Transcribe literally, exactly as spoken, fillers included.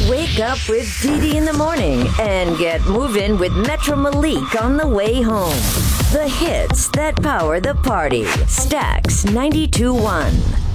Wake up with Dee Dee in the morning and get moving with Metro Malik on the way home. The hits that power the party. Stax ninety-two point one.